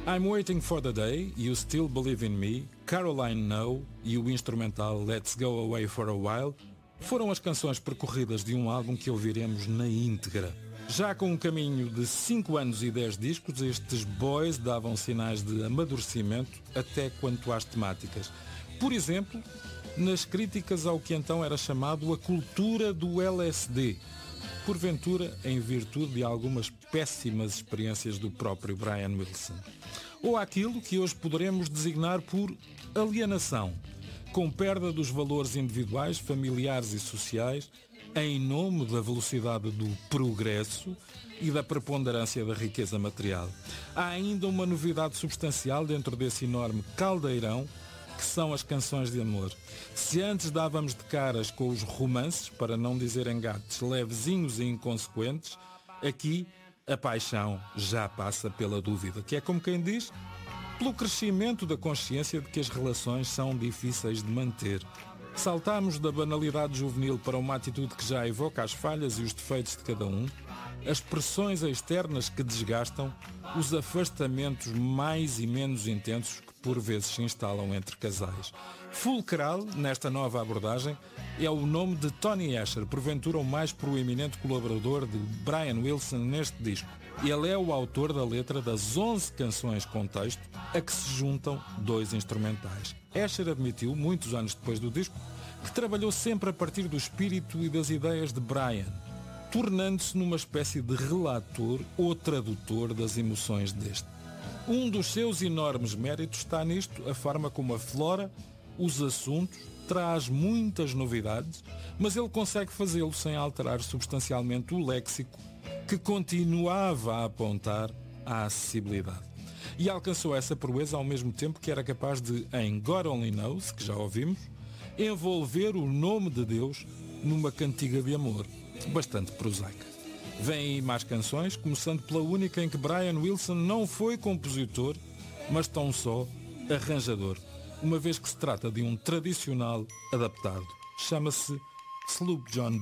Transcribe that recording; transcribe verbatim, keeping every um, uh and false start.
I'm Waiting for the Day, You Still Believe in Me, Caroline No e o instrumental Let's Go Away for a While foram as canções percorridas de um álbum que ouviremos na íntegra. Já com um caminho de cinco anos e dez discos, estes boys davam sinais de amadurecimento até quanto às temáticas. Por exemplo, nas críticas ao que então era chamado a cultura do L S D, porventura em virtude de algumas péssimas experiências do próprio Brian Wilson. Ou aquilo que hoje poderemos designar por alienação, com perda dos valores individuais, familiares e sociais, em nome da velocidade do progresso e da preponderância da riqueza material. Há ainda uma novidade substancial dentro desse enorme caldeirão, que são as canções de amor. Se antes dávamos de caras com os romances, para não dizer engates levezinhos e inconsequentes, aqui a paixão já passa pela dúvida, que é como quem diz, pelo crescimento da consciência de que as relações são difíceis de manter. Saltamos da banalidade juvenil para uma atitude que já evoca as falhas e os defeitos de cada um, as pressões externas que desgastam, os afastamentos mais e menos intensos que por vezes se instalam entre casais. Fulcral, nesta nova abordagem, é o nome de Tony Asher, porventura o mais proeminente colaborador de Brian Wilson neste disco. Ele é o autor da letra das onze canções com texto, a que se juntam dois instrumentais. Asher admitiu, muitos anos depois do disco, que trabalhou sempre a partir do espírito e das ideias de Brian, tornando-se numa espécie de relator ou tradutor das emoções deste. Um dos seus enormes méritos está nisto, a forma como aflora os assuntos, traz muitas novidades, mas ele consegue fazê-lo sem alterar substancialmente o léxico que continuava a apontar à acessibilidade. E alcançou essa proeza ao mesmo tempo que era capaz de, em God Only Knows, que já ouvimos, envolver o nome de Deus numa cantiga de amor, bastante prosaica. Vêm aí mais canções, começando pela única em que Brian Wilson não foi compositor, mas tão só arranjador, uma vez que se trata de um tradicional adaptado. Chama-se Sloop John